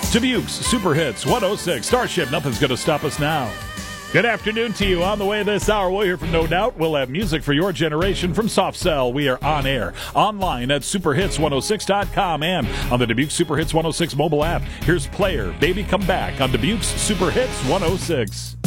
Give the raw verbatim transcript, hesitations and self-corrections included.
Dubuque's Super Hits one oh six. Starship, nothing's going to stop us now. Good afternoon to you. On the way this hour, we'll hear from No Doubt. We'll have music for your generation from Soft Cell. We are on air, online at super hits one oh six dot com and on the Dubuque Super Hits one oh six mobile app. Here's Player, Baby Come Back on Dubuque's Super Hits one oh six.